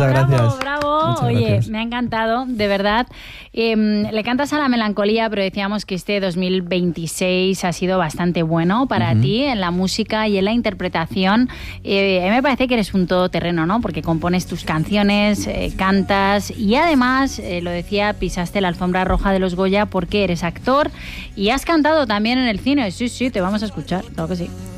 Muchas gracias. Bravo. Muchas Oye, gracias. me ha encantado, de verdad. Le cantas a la melancolía, pero decíamos que este 2026 ha sido bastante bueno para ti en la música y en la interpretación. A mí me parece que eres un todoterreno, ¿no? Porque compones tus canciones, cantas y además, lo decía, pisaste la alfombra roja de los Goya porque eres actor y has cantado también en el cine. Sí, te vamos a escuchar, claro que sí.